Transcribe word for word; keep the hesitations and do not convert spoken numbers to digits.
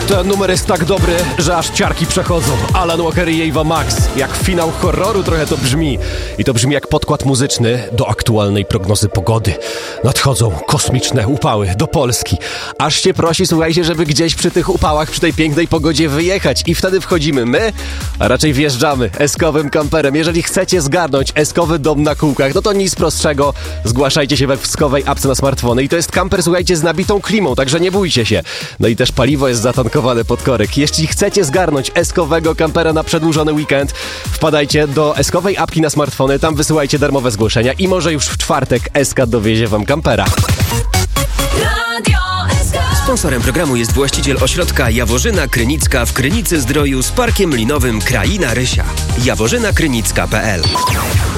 Ten numer jest tak dobry, że aż ciarki przechodzą. Alan Walker i Ava Max. Jak finał horroru trochę to brzmi. I to brzmi jak podkład muzyczny do aktualnej prognozy pogody. Nadchodzą kosmiczne upały do Polski. Aż się prosi, słuchajcie, żeby gdzieś przy tych upałach, przy tej pięknej pogodzie wyjechać. I wtedy wchodzimy my, a raczej wjeżdżamy eskowym kamperem. Jeżeli chcecie zgarnąć eskowy dom na kółkach, no to nic prostszego. Zgłaszajcie się we eskowej apce na smartfony. I to jest kamper, słuchajcie, z nabitą klimą, także nie bójcie się. No i też paliwo jest zatankowane pod korek. Jeśli chcecie zgarnąć eskowego kampera na przedłużony weekend, wpadajcie do eskowej apki na smartfony, tam wysyłajcie darmowe zgłoszenia i może już w czwartek Eska dowiezie wam kampera. Sponsorem programu jest właściciel ośrodka Jaworzyna Krynicka w Krynicy Zdroju z parkiem linowym Kraina Rysia. jaworzyna krynicka kropka pe el